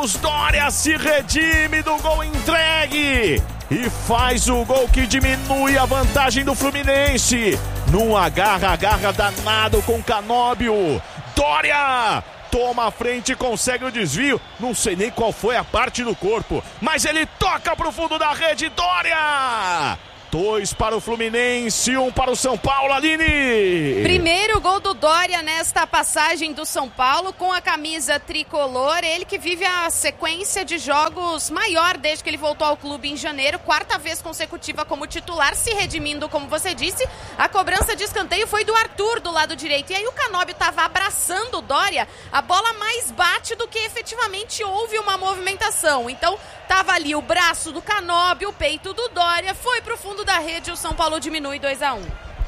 Marcos Doria se redime do gol entregue e faz o gol que diminui a vantagem do Fluminense. Num agarra-agarra danado com Canóbio. Doria toma a frente e consegue o desvio. Não sei nem qual foi a parte do corpo, mas ele toca pro fundo da rede. Doria! 2 para o Fluminense, 1 para o São Paulo, Aline. Primeiro gol do Doria nesta passagem do São Paulo com a camisa tricolor. Ele que vive a sequência de jogos maior desde que ele voltou ao clube em janeiro. 4ª vez consecutiva como titular, se redimindo, como você disse. A cobrança de escanteio foi do Arthur do lado direito. E aí o Canóbio estava abraçando o Doria. A bola mais bate do que efetivamente houve uma movimentação. Então tava ali o braço do Canóbio, o peito do Doria, foi pro fundo da rede, o São Paulo diminui 2-1.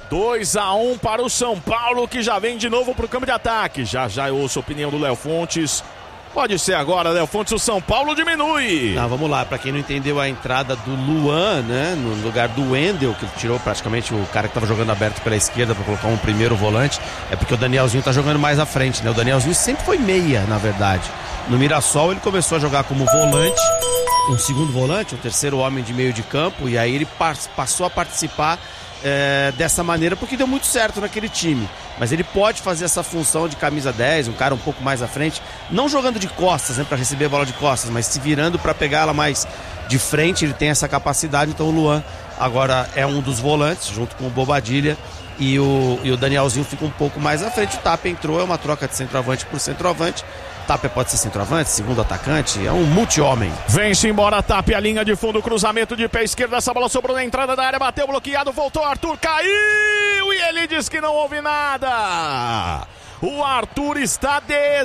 2-1 para o São Paulo, que já vem de novo pro campo de ataque. Já eu ouço a opinião do Léo Fontes. Pode ser agora, Léo Fontes, o São Paulo diminui. Não, vamos lá, pra quem não entendeu a entrada do Luan, né, no lugar do Wendel, que tirou praticamente o cara que tava jogando aberto pela esquerda pra colocar um primeiro volante, é porque o Danielzinho tá jogando mais à frente, né? O Danielzinho sempre foi meia, na verdade. No Mirassol ele começou a jogar como volante, um segundo volante, um terceiro homem de meio de campo, e aí ele passou a participar dessa maneira porque deu muito certo naquele time. Mas ele pode fazer essa função de camisa 10, um cara um pouco mais à frente, não jogando de costas, né, para receber a bola de costas, mas se virando para pegar ela mais de frente. Ele tem essa capacidade. Então o Luan agora é um dos volantes, junto com o Bobadilha, e o Danielzinho fica um pouco mais à frente. O Tapia entrou, é uma troca de centroavante por centroavante. Tapia pode ser centroavante, segundo atacante, é um multi-homem. Vem-se embora, Tapia, a linha de fundo, cruzamento de pé esquerdo, essa bola sobrou na entrada da área, bateu bloqueado, voltou, Arthur caiu e ele diz que não houve nada. O Arthur está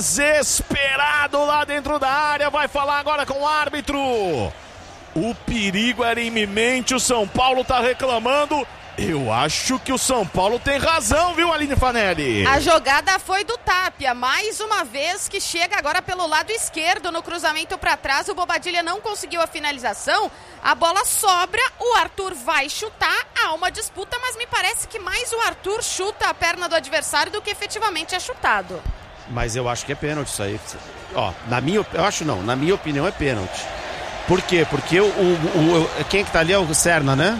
desesperado lá dentro da área, vai falar agora com o árbitro. O perigo era iminente, o São Paulo está reclamando. Eu acho que o São Paulo tem razão, viu, Aline Fanelli? A jogada foi do Tapia, mais uma vez, que chega agora pelo lado esquerdo no cruzamento para trás. O Bobadilha não conseguiu a finalização, a bola sobra, o Arthur vai chutar, há uma disputa, mas me parece que mais o Arthur chuta a perna do adversário do que efetivamente é chutado. Mas eu acho que é pênalti isso aí. Ó, na minha opinião é pênalti. Por quê? Porque quem que tá ali é o Serna, né?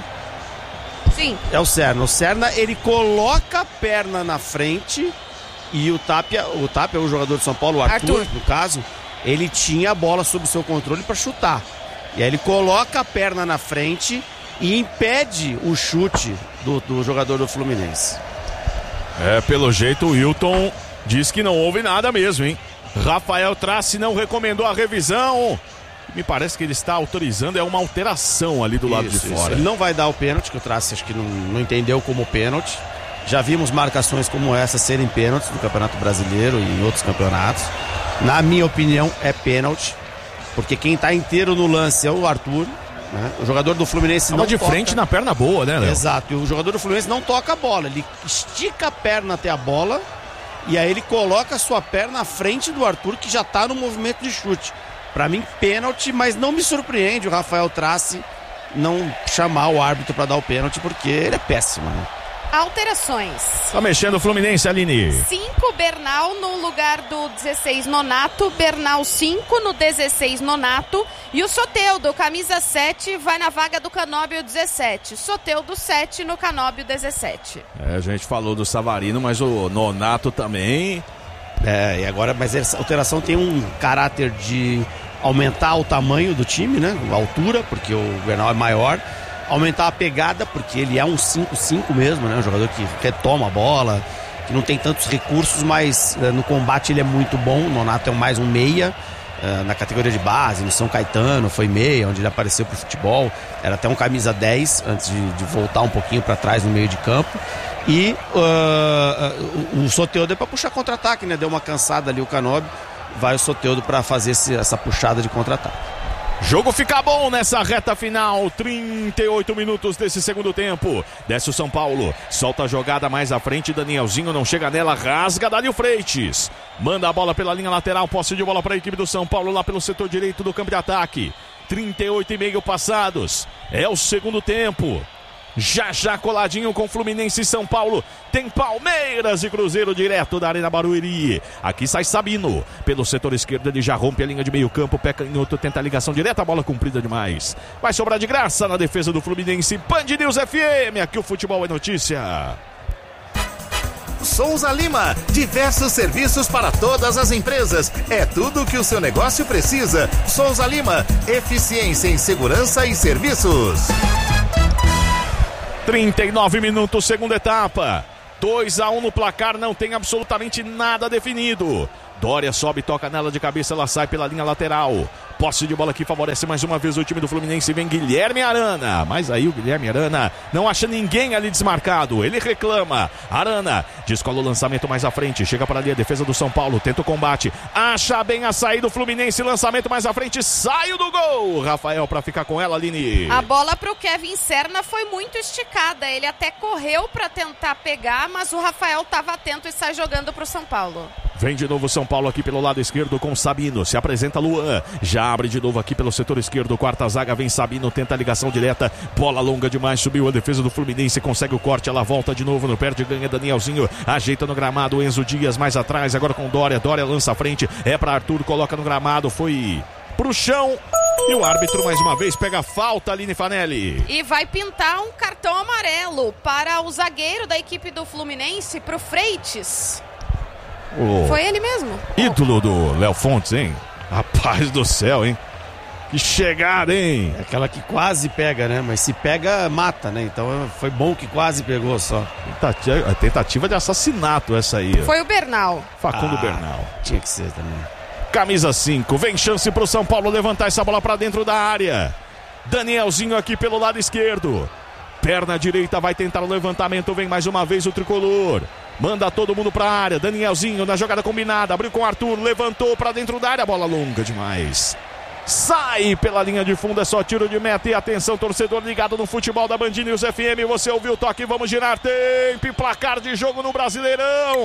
Sim. É o Serna. O Serna, ele coloca a perna na frente e o Tapia, o jogador de São Paulo, o Arthur, no caso, ele tinha a bola sob seu controle para chutar. E aí ele coloca a perna na frente e impede o chute do jogador do Fluminense. Pelo jeito o Wilton diz que não houve nada mesmo, hein? Rafael Trace não recomendou a revisão. Me parece que ele está autorizando uma alteração ali do lado de fora. Ele não vai dar o pênalti, que o Trace acho que não entendeu como pênalti. Já vimos marcações como essa serem pênaltis no Campeonato Brasileiro e em outros campeonatos. Na minha opinião, é pênalti, porque quem está inteiro no lance é o Arthur, né? O jogador do Fluminense não de toca. Frente na perna boa, né, Léo? Exato, e o jogador do Fluminense não toca a bola, ele estica a perna até a bola e aí ele coloca a sua perna à frente do Arthur, que já está no movimento de chute. Pra mim, pênalti, mas não me surpreende o Rafael Trace não chamar o árbitro pra dar o pênalti, porque ele é péssimo, né? Alterações. Tá mexendo o Fluminense, Aline. 5, Bernal no lugar do 16, Nonato. Bernal 5 no 16, Nonato. E o Soteldo, camisa 7, vai na vaga do Canóbio 17. Soteldo 7 no Canóbio 17. A gente falou do Savarino, mas o Nonato também. E agora, mas essa alteração tem um caráter de aumentar o tamanho do time, né? A altura, porque o Bernal é maior. Aumentar a pegada, porque ele é um 5-5 mesmo, né? Um jogador que retoma a bola, que não tem tantos recursos, mas no combate ele é muito bom. O Nonato é mais um meia, na categoria de base, no São Caetano, foi meia, onde ele apareceu pro futebol. Era até um camisa 10, antes de voltar um pouquinho para trás no meio de campo. E o Soteldo é para puxar contra-ataque, né? Deu uma cansada ali o Canóbio. Vai o Soteldo para fazer essa puxada de contra-ataque. Jogo fica bom nessa reta final. 38 minutos desse segundo tempo. Desce o São Paulo. Solta a jogada mais à frente. Danielzinho não chega nela. Rasga Dário Freitas. Manda a bola pela linha lateral. Posse de bola para a equipe do São Paulo lá pelo setor direito do campo de ataque. 38,5 passados. É o segundo tempo. Já coladinho com Fluminense e São Paulo. Tem Palmeiras e Cruzeiro direto da Arena Barueri. Aqui sai Sabino. Pelo setor esquerdo ele já rompe a linha de meio campo. Pé canhoto, tenta a ligação direta. A bola comprida demais. Vai sobrar de graça na defesa do Fluminense. Band News FM. Aqui o futebol é notícia. Souza Lima, diversos serviços para todas as empresas. É tudo o que o seu negócio precisa. Souza Lima, eficiência em segurança e serviços. 39 minutos, segunda etapa. 2-1 no placar, não tem absolutamente nada definido. Dória sobe, toca nela de cabeça, ela sai pela linha lateral. Posse de bola que favorece mais uma vez o time do Fluminense. Vem Guilherme Arana. Mas aí o Guilherme Arana não acha ninguém ali desmarcado. Ele reclama. Arana descola o lançamento mais à frente. Chega para ali a defesa do São Paulo. Tenta o combate. Acha bem a saída do Fluminense. Lançamento mais à frente. Saiu do gol. Rafael para ficar com ela, Aline. A bola para o Kevin Serna foi muito esticada. Ele até correu para tentar pegar, mas o Rafael estava atento e sai jogando para o São Paulo. Vem de novo São Paulo aqui pelo lado esquerdo com Sabino. Se apresenta Luan. Já abre de novo aqui pelo setor esquerdo. Quarta zaga, vem Sabino, tenta a ligação direta. Bola longa demais, subiu a defesa do Fluminense. Consegue o corte, ela volta de novo no perde, ganha Danielzinho. Ajeita no gramado, Enzo Dias mais atrás. Agora com Dória. Dória lança a frente. É para Arthur, coloca no gramado. Foi pro chão. E o árbitro mais uma vez pega a falta, Aline Fanelli. E vai pintar um cartão amarelo para o zagueiro da equipe do Fluminense, pro Freitas. Foi ele mesmo. Ídolo do Léo Fontes, hein? Rapaz do céu, hein? Que chegada, hein? É aquela que quase pega, né? Mas se pega, mata, né? Então foi bom que quase pegou só. Tentativa de assassinato essa aí. Foi o Bernal. Facundo Bernal. Tinha que ser também. Camisa 5, vem chance pro São Paulo levantar essa bola pra dentro da área. Danielzinho aqui pelo lado esquerdo. Perna direita vai tentar o levantamento, vem mais uma vez o tricolor. Manda todo mundo pra área, Danielzinho na jogada combinada, abriu com Arthur, levantou pra dentro da área, bola longa demais. Sai pela linha de fundo, é só tiro de meta e atenção, torcedor ligado no futebol da Band News FM, você ouviu o toque, vamos girar tempo e placar de jogo no Brasileirão.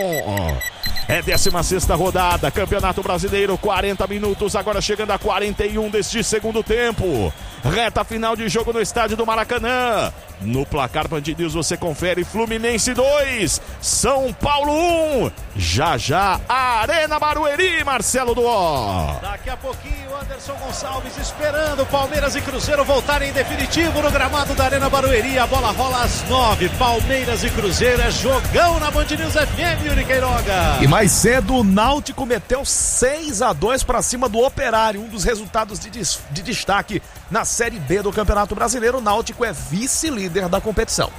É 16ª rodada, Campeonato Brasileiro, 40 minutos, agora chegando a 41 deste segundo tempo. Reta final de jogo no estádio do Maracanã. No placar Band News você confere Fluminense 2, São Paulo 1. Já, Arena Barueri, Marcelo Duó. Daqui a pouquinho, Anderson Gonçalves esperando Palmeiras e Cruzeiro voltarem em definitivo no gramado da Arena Barueri. A bola rola às 9. Palmeiras e Cruzeiro é jogão na Band News FM, Yuri Queiroga. E mais cedo, o Náutico meteu 6-2 para cima do Operário, um dos resultados de destaque na Série B do Campeonato Brasileiro. O Náutico é vice-líder da competição.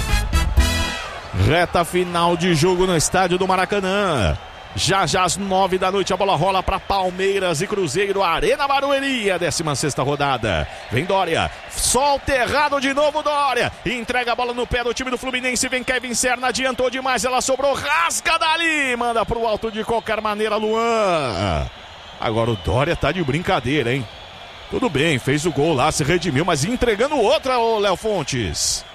Reta final de jogo no estádio do Maracanã. Já às 9 da noite a bola rola para Palmeiras e Cruzeiro, Arena Barueri, a 16ª rodada. Vem Dória, solta errado de novo Dória, entrega a bola no pé do time do Fluminense, vem Kevin Serna, adiantou demais, ela sobrou, rasga dali, manda pro alto de qualquer maneira Luan. Agora o Dória tá de brincadeira, hein? Tudo bem, fez o gol lá, se redimiu, mas entregando outra, ô Léo Fontes.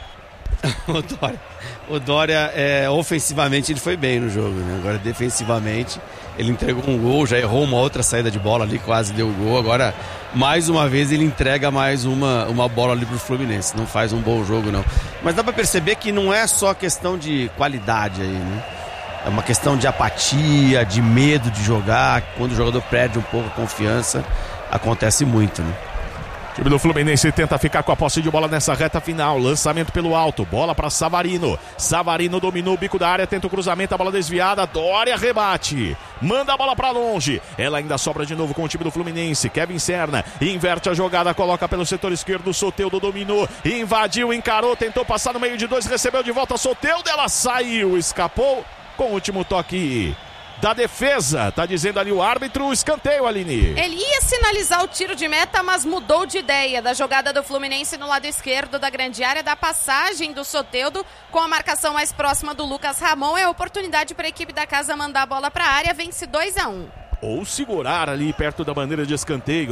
O Dória, ofensivamente ele foi bem no jogo, né? Agora defensivamente ele entregou um gol, já errou uma outra saída de bola ali, quase deu gol. Agora mais uma vez ele entrega mais uma bola ali pro Fluminense, não faz um bom jogo não. Mas dá pra perceber que não é só questão de qualidade aí, né? É uma questão de apatia, de medo de jogar. Quando o jogador perde um pouco a confiança, acontece muito, né? O time do Fluminense tenta ficar com a posse de bola nessa reta final. Lançamento pelo alto, bola para Savarino. Savarino dominou o bico da área, tenta o cruzamento, a bola desviada. Dória rebate, manda a bola para longe. Ela ainda sobra de novo com o time do Fluminense. Kevin Serna inverte a jogada, coloca pelo setor esquerdo. Soteldo dominou, invadiu, encarou, tentou passar no meio de dois, recebeu de volta Soteldo, ela saiu, escapou com o último toque da defesa, tá dizendo ali o árbitro, escanteio, Aline. Ele ia sinalizar o tiro de meta, mas mudou de ideia da jogada do Fluminense no lado esquerdo da grande área, da passagem do Soteldo, com a marcação mais próxima do Lucas Ramon. É a oportunidade para a equipe da casa mandar a bola para a área, vence 2-1. Ou segurar ali perto da bandeira de escanteio, né?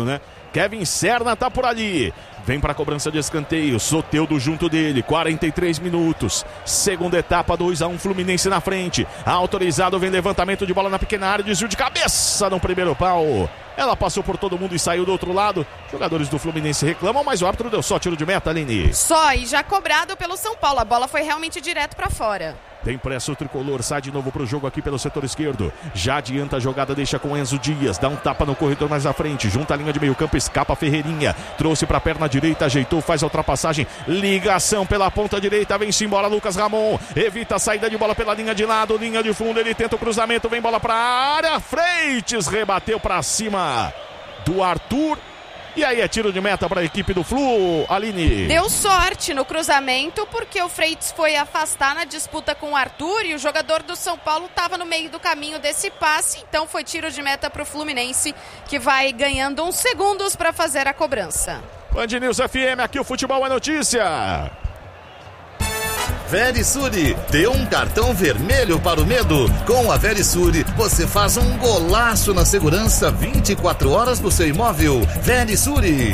Kevin Serna tá por ali. Vem para a cobrança de escanteio. Soteldo junto dele. 43 minutos. Segunda etapa, 2-1 Fluminense na frente. Autorizado, vem levantamento de bola na pequena área. Desvio de cabeça no primeiro pau. Ela passou por todo mundo e saiu do outro lado. Jogadores do Fluminense reclamam, mas o árbitro deu só tiro de meta, Aline. Só, e já cobrado pelo São Paulo. A bola foi realmente direto para fora. Tem pressa o tricolor, sai de novo pro jogo aqui pelo setor esquerdo. Já adianta a jogada, deixa com Enzo Dias. Dá um tapa no corredor mais à frente. Junta a linha de meio campo, escapa Ferreirinha. Trouxe pra perna direita, ajeitou, faz a ultrapassagem. Ligação pela ponta direita, vem-se embora Lucas Ramon. Evita a saída de bola pela linha de lado, linha de fundo. Ele tenta o cruzamento, vem bola pra área. Freitas rebateu pra cima do Arthur. E aí é tiro de meta para a equipe do Flu, Aline. Deu sorte no cruzamento porque o Freitas foi afastar na disputa com o Arthur e o jogador do São Paulo estava no meio do caminho desse passe. Então foi tiro de meta para o Fluminense, que vai ganhando uns segundos para fazer a cobrança. Band News FM, aqui o futebol é notícia. Verisure, dê um cartão vermelho para o medo. Com a Verisure, você faz um golaço na segurança 24 horas do seu imóvel. Verisure.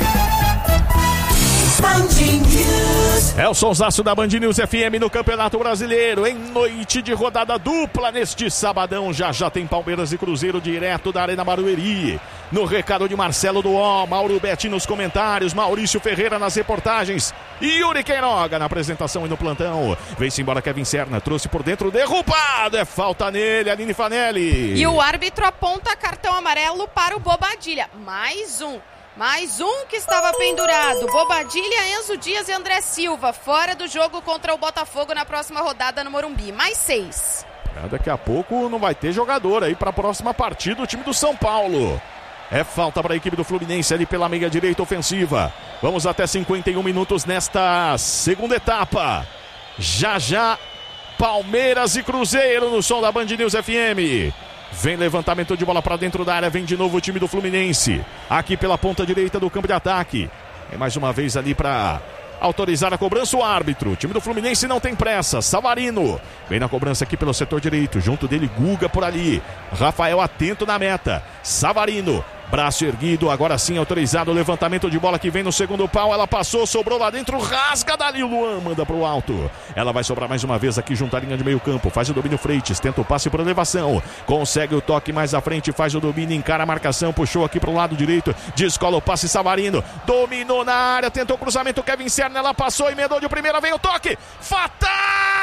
É o sonsaço da Band News FM no Campeonato Brasileiro, em noite de rodada dupla neste sabadão. Já tem Palmeiras e Cruzeiro direto da Arena Barueri. No recado de Marcelo Duó, Mauro Betti nos comentários, Maurício Ferreira nas reportagens, Yuri Queiroga na apresentação e no plantão. Vem-se embora Kevin Serna, trouxe por dentro, derrubado, é falta nele, Aline Fanelli. E o árbitro aponta cartão amarelo para o Bobadilha. Mais um que estava pendurado. Bobadilha, Enzo Dias e André Silva, fora do jogo contra o Botafogo na próxima rodada no Morumbi. Mais 6. Daqui a pouco não vai ter jogador aí para a próxima partida do time do São Paulo. É falta para a equipe do Fluminense ali pela meia direita ofensiva. Vamos até 51 minutos nesta segunda etapa. Já, Palmeiras e Cruzeiro no som da Band News FM. Vem levantamento de bola para dentro da área, vem de novo o time do Fluminense. Aqui pela ponta direita do campo de ataque. É mais uma vez ali para autorizar a cobrança o árbitro. O time do Fluminense não tem pressa. Savarino vem na cobrança aqui pelo setor direito. Junto dele, Guga por ali. Rafael atento na meta. Savarino. Braço erguido, agora sim autorizado o levantamento de bola que vem no segundo pau. Ela passou, sobrou lá dentro, rasga dali. O Luan manda pro alto. Ela vai sobrar mais uma vez aqui junto à linha de meio campo. Faz o domínio Freitas, tenta o passe por elevação. Consegue o toque mais à frente, faz o domínio, encara a marcação. Puxou aqui pro lado direito, descola o passe Savarino. Dominou na área, tentou o cruzamento Kevin Serna. Ela passou, emendou de primeira, vem o toque. Fatal!